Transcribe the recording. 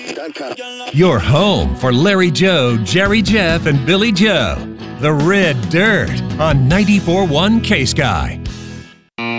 Your home for Larry Joe, Jerry Jeff, and Billy Joe. The Red Dirt on 94.1 K-Sky.